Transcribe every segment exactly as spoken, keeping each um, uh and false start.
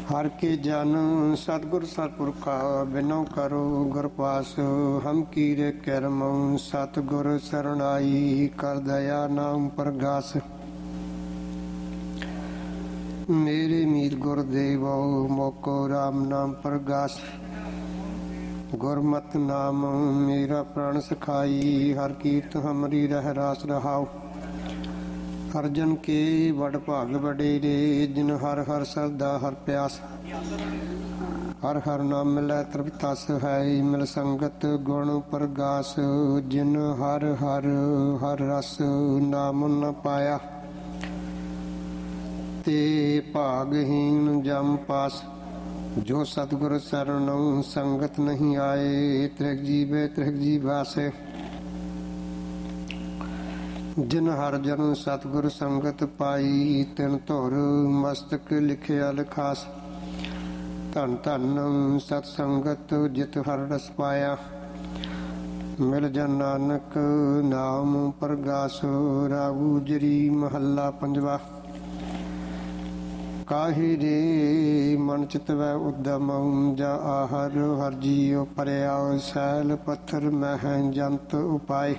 हर के जन सतगुर सतपुरखा बिनो करो गुर पास। हम कीरे करम सतगुर सरणाई कर दया नाम प्रगास। मेरे मीत गुरदेव मोको राम नाम प्रगास। गुरमत नाम मेरा प्राण सखाई हर कीर्त हमरी रह रास रहाओ। हर जन के बड़ भाग बडेरे जिन हर हर सरदा हर प्यास। हर हर नाम मिलै तृप्तास है मिल संगत गुण प्रगास। जिन हर हर हर रस नाम न पाया ते भागहीन जम पास। जो सतगुर शरण संगत नहीं आए त्रिग जीवे त्रिग जीवासे। जिन हर जन सतगुर संगत पाई तिन धुर मस्तक लिखिया लिखास। धन धन सत संगत जित हर रस पाया मिल जन नानक नाम प्रगास। रागु जरी महला पंजवा। काहे रे मन चितवै उद्दम जा आहर हर जीओ परया। सैल पत्थर मह जंत उपाय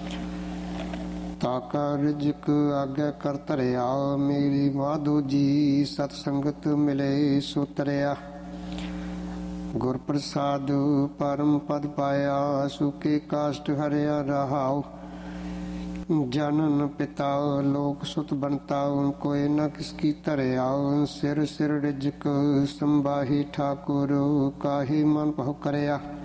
ताका रिजक आगे कर धरिया। मेरी माधो जी सतसंगत मिले सो तरया। गुर प्रसाद परम पद पाया सुके काष्ट हरिया रहाओ। जनन पिता लोक सुत बनता कोई न किसकी तरया। सिर सिर रिजक संबाही ठाकुर काहे मन बहु करया।